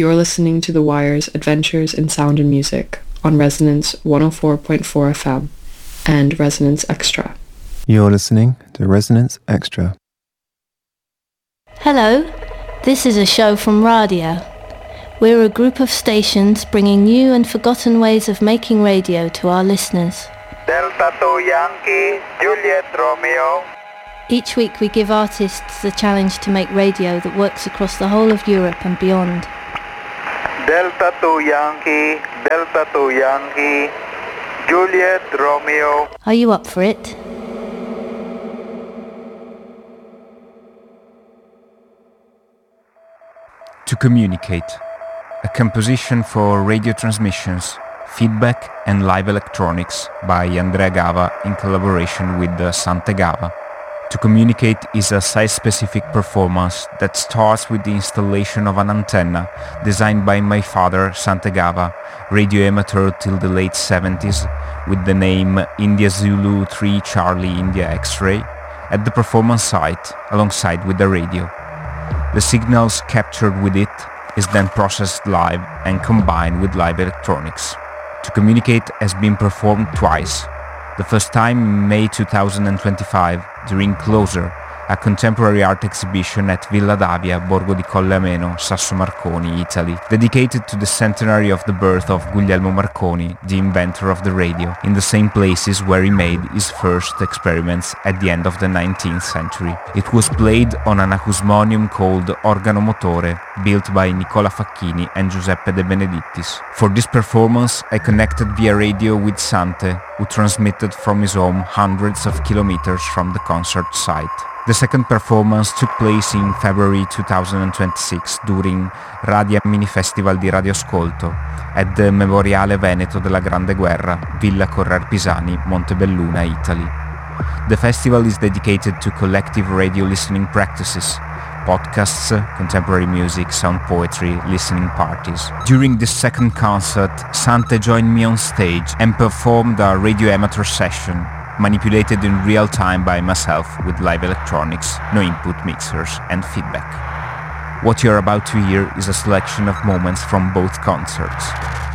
You're listening to The Wire's Adventures in Sound and Music on Resonance 104.4 FM and Resonance Extra. You're listening to Resonance Extra. Hello, this is a show from Radio. We're a group of stations bringing new and forgotten ways of making radio to our listeners. Delta 2 Yankee, Juliet Romeo. Each week we give artists the challenge to make radio that works across the whole of Europe and beyond. Delta 2 Yankee, Delta 2 Yankee, Juliet Romeo. Are you up for it? To communicate. A composition for radio transmissions, feedback and live electronics by Andrea Gava in collaboration with Sante Gava. To communicate is a site-specific performance that starts with the installation of an antenna designed by my father, Sante Gava, radio amateur till the late 70s, with the name India Zulu 3 Charlie India X-ray, at the performance site alongside with the radio. The signals captured with it is then processed live and combined with live electronics. To communicate has been performed twice. The first time in May 2025 during Closer, a contemporary art exhibition at Villa Davia, Borgo di Colle Ameno, Sasso Marconi, Italy, dedicated to the centenary of the birth of Guglielmo Marconi, the inventor of the radio, in the same places where he made his first experiments at the end of the 19th century. It was played on an acousmonium called Organo Motore, built by Nicola Facchini and Giuseppe De Benedictis. For this performance, I connected via radio with Sante, who transmitted from his home hundreds of kilometers from the concert site. The second performance took place in February 2026 during Radia Mini Festival di Radioascolto at the Memoriale Veneto della Grande Guerra, Villa Correr Pisani, Montebelluna, Italy. The festival is dedicated to collective radio listening practices, podcasts, contemporary music, sound poetry, listening parties. During this second concert, Sante joined me on stage and performed a radio amateur session, manipulated in real time by myself with live electronics, no input mixers and feedback. What you're about to hear is a selection of moments from both concerts.